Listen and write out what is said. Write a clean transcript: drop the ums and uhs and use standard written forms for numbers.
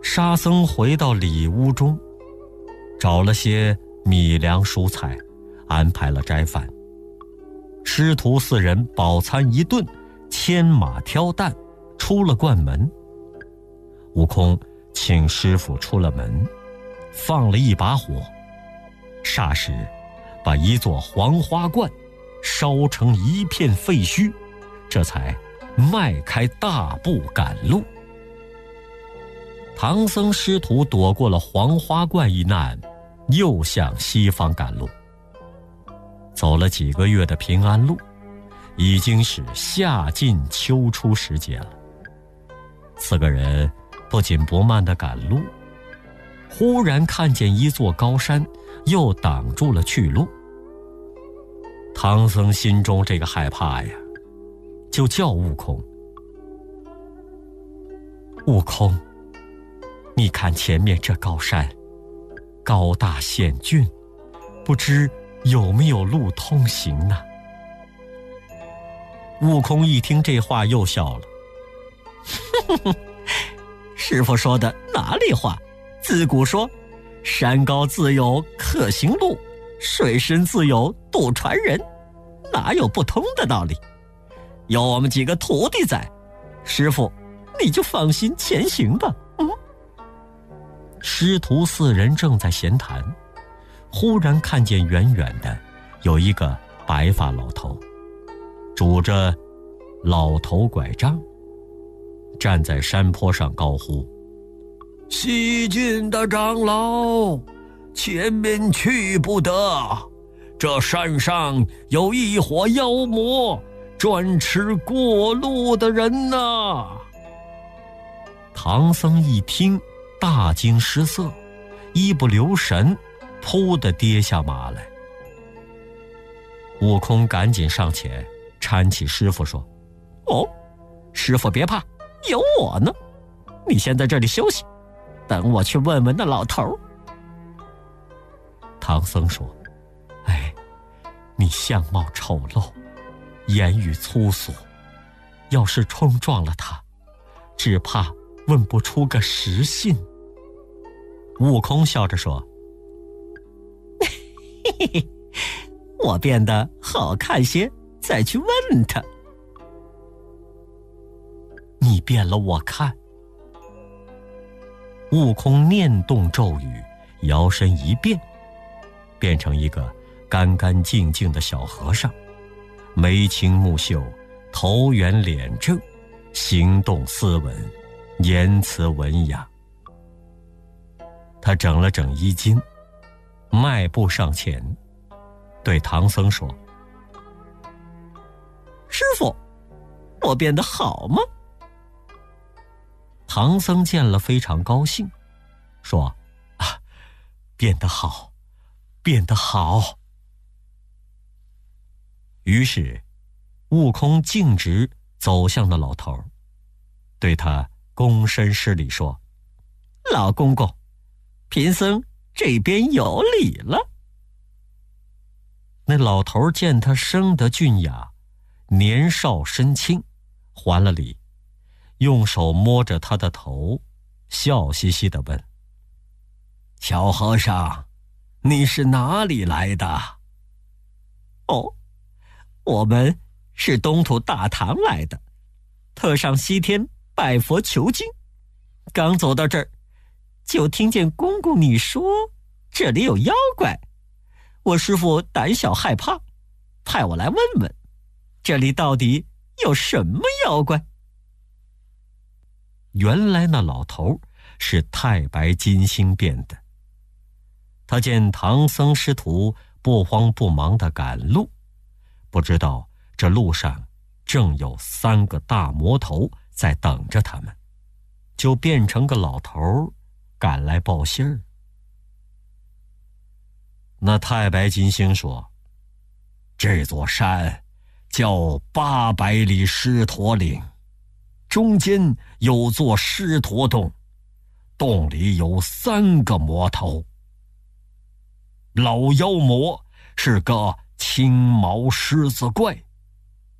沙僧回到里屋中，找了些米粮蔬菜，安排了斋饭。师徒4人饱餐一顿，牵马挑担，出了观门。悟空请师傅出了门，放了一把火，霎时把一座黄花观烧成一片废墟，这才迈开大步赶路。唐僧师徒躲过了黄花观一难，又向西方赶路。走了几个月的平安路，已经是夏尽秋初时节了。4个人不紧不慢地赶路，忽然看见一座高山又挡住了去路。唐僧心中这个害怕呀，就叫悟空：悟空，你看前面这高山高大险峻，不知有没有路通行呢？悟空一听这话又笑了：师父说的哪里话？自古说山高自有可行路，水深自有渡船人，哪有不通的道理？有我们几个徒弟在，师父你就放心前行吧。师徒4人正在闲谈，忽然看见远远的有一个白发老头，拄着老头拐杖，站在山坡上高呼：西进的长老，前面去不得，这山上有一伙妖魔，专吃过路的人呐！唐僧一听大惊失色，一不留神扑地跌下马来。悟空赶紧上前搀起师傅说：师傅别怕，有我呢，你先在这里休息，等我去问问那老头。唐僧说：你相貌丑陋，言语粗俗，要是冲撞了他，只怕问不出个实信。悟空笑着说：我变得好看些，再去问他。你变了我看。悟空念动咒语，摇身一变，变成一个干干净净的小和尚，眉清目秀，头圆脸正，行动斯文，言辞文雅。他整了整衣襟，迈步上前，对唐僧说：师父，我变得好吗？唐僧见了非常高兴，说：变得好，变得好。于是悟空径直走向那老头，对他躬身施礼说：老公公，贫僧这边有礼了。那老头见他生得俊雅，年少身轻，还了礼，用手摸着他的头，笑嘻嘻地问：小和尚，你是哪里来的？我们是东土大唐来的，特上西天拜佛求经，刚走到这儿，就听见公公你说这里有妖怪，我师父胆小害怕，派我来问问，这里到底有什么妖怪？原来那老头是太白金星变的。他见唐僧师徒不慌不忙地赶路，不知道这路上正有3个大魔头在等着他们，就变成个老头赶来报信儿。那太白金星说：这座山叫800里狮驼岭，中间有座狮驼洞，洞里有3个魔头。老妖魔是个青毛狮子怪，